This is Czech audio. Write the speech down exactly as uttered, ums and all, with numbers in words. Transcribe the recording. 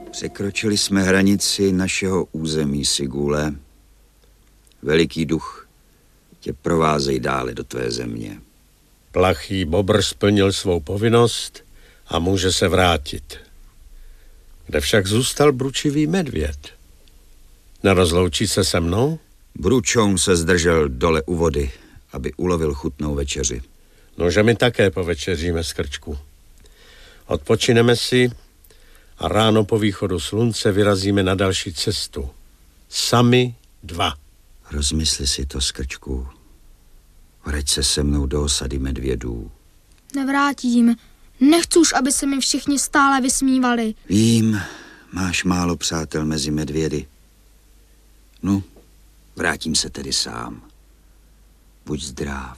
Překročili jsme hranici našeho území, Sigule. Veliký duch tě provázej dále do tvé země. Plachý bobr splnil svou povinnost a může se vrátit. Kde však zůstal bručivý medvěd? Nerozloučí se se mnou? Bručoun se zdržel dole u vody, aby ulovil chutnou večeři. Nože my také povečeříme z krčku. Odpočineme si a ráno po východu slunce vyrazíme na další cestu. Sami dva. Rozmysli si to, Skrčku. Vrať se se mnou do osady medvědů. Nevrátím. Nechci už, aby se mi všichni stále vysmívali. Vím, máš málo přátel mezi medvědy. No, vrátím se tedy sám. Buď zdrav.